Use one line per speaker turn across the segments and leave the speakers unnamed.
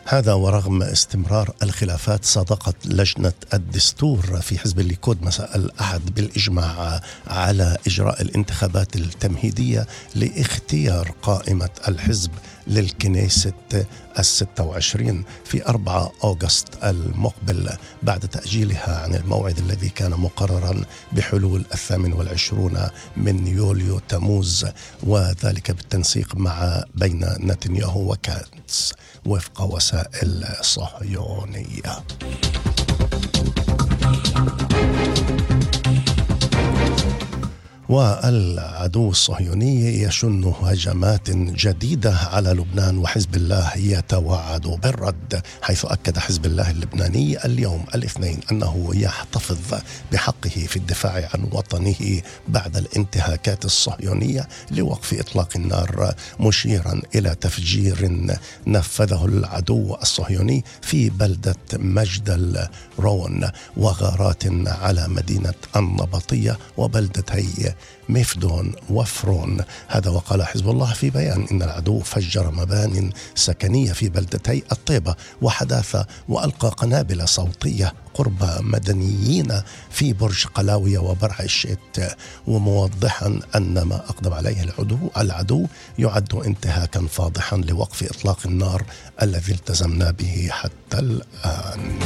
هذا ورغم استمرار الخلافات، صادقت لجنة الدستور في حزب الليكود مساء الأحد بالإجماع على إجراء الانتخابات التمهيدية لاختيار قائمة الحزب للكنيست 26 في 4 أغسطس المقبل، بعد تأجيلها عن الموعد الذي كان مقررا بحلول 28 من يوليو تموز، وذلك بالتنسيق بين نتنياهو وكانتس وفق وسائل صهيونية. والعدو الصهيوني يشن هجمات جديدة على لبنان، وحزب الله يتوعد بالرد، حيث أكد حزب الله اللبناني اليوم الاثنين أنه يحتفظ بحقه في الدفاع عن وطنه بعد الانتهاكات الصهيونية لوقف إطلاق النار، مشيرا إلى تفجير نفذه العدو الصهيوني في بلدة مجدل رون، وغارات على مدينة النبطية وبلدتي مفدون وفرون. هذا وقال حزب الله في بيان إن العدو فجر مبان سكنية في بلدتي الطيبة وحداثة، وألقى قنابل صوتية قرب مدنيين في برج قلاوية وبرع الشيت، وموضحا أن ما أقدم عليه العدو يعد انتهاكا فاضحا لوقف إطلاق النار الذي التزمنا به حتى الآن.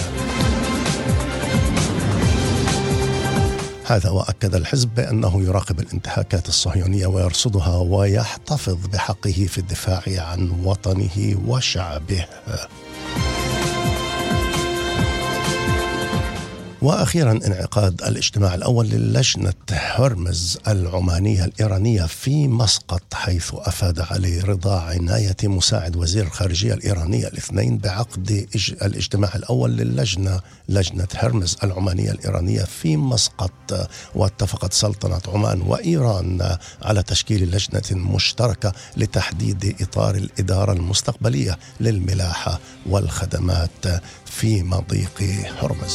هذا وأكد الحزب بأنه يراقب الانتهاكات الصهيونية ويرصدها ويحتفظ بحقه في الدفاع عن وطنه وشعبه. وأخيرا انعقاد الاجتماع الأول للجنة هرمز العمانية الإيرانية في مسقط، حيث أفاد علي رضا عناية مساعد وزير الخارجية الإيرانية الاثنين بعقد الاجتماع الأول لجنة هرمز العمانية الإيرانية في مسقط. واتفقت سلطنة عمان وإيران على تشكيل لجنة مشتركة لتحديد إطار الإدارة المستقبلية للملاحة والخدمات في مضيق هرمز.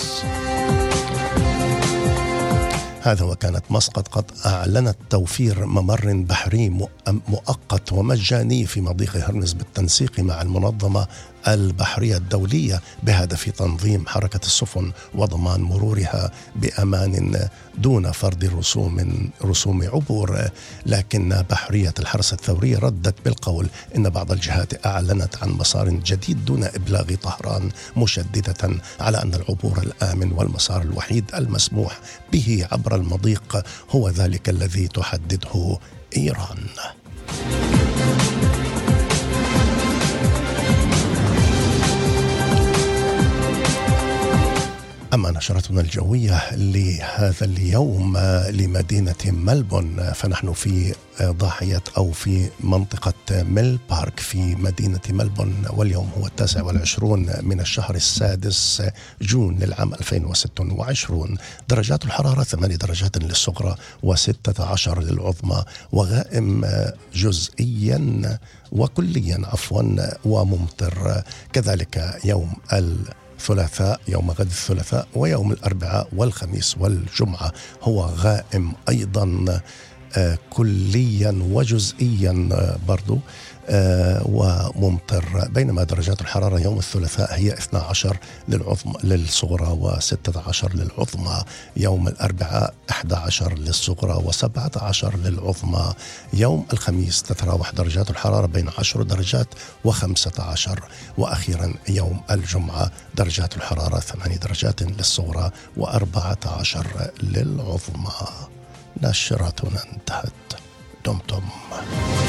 هذا وكانت مسقط قد أعلنت توفير ممر بحري مؤقت ومجاني في مضيق هرمز بالتنسيق مع المنظمة البحرية الدولية بهدف تنظيم حركة السفن وضمان مرورها بأمان دون فرض رسوم عبور. لكن بحرية الحرس الثوري ردت بالقول إن بعض الجهات أعلنت عن مسار جديد دون إبلاغ طهران، مشددة على أن العبور الآمن والمسار الوحيد المسموح به عبر المضيق هو ذلك الذي تحدده إيران. أما نشرتنا الجوية لهذا اليوم لمدينة ملبون، فنحن في ضاحية أو في منطقة ميل بارك في مدينة ملبون، واليوم هو 29 من الشهر السادس جون للعام 2026. درجات الحرارة 8 درجات للصغرى و16 للعظمى، وغائم جزئيا وكليا وممطر. كذلك يوم الثلاثاء، يوم غد الثلاثاء ويوم الأربعاء والخميس والجمعة هو غائم أيضا كليا وجزئيا برضو وممطر، بينما درجات الحرارة يوم الثلاثاء هي 12 للصغرى و16 للعظمى، يوم الأربعاء 11 للصغرى و17 للعظمى، يوم الخميس تتراوح درجات الحرارة بين 10 درجات و15، وأخيرا يوم الجمعة درجات الحرارة 8 درجات للصغرى و14 للعظمى. نشرتنا انتهت. دمتم